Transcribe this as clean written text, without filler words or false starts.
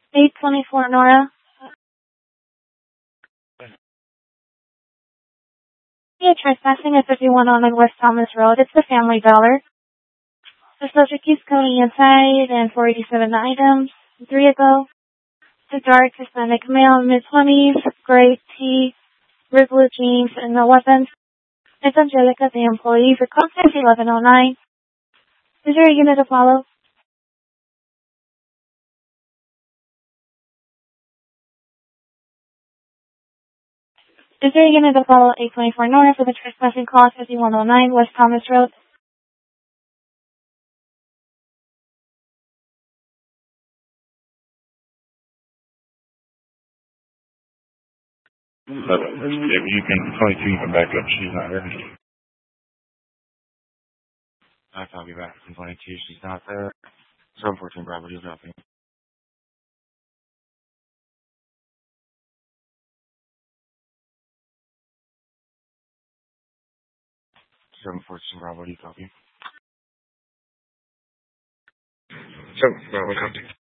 824 Nora. You're trespassing at 51 on West Thomas Road. It's the Family Dollar. The subject is going inside and 487 items. 3 ago. The dark Hispanic male, mid-20s, gray tee, ripped blue jeans, and no weapons. It's Angelica, the employee for contact 1109. Is there a unit to follow? Is there a unit to follow 824 Nora for the trespassing call 5109 West Thomas Road? If you can, 22, you can back up. She's not there. I copy back from 22. She's not there. 714 Bravo, do you copy? 714 Bravo, do you copy? 7 Bravo, copy.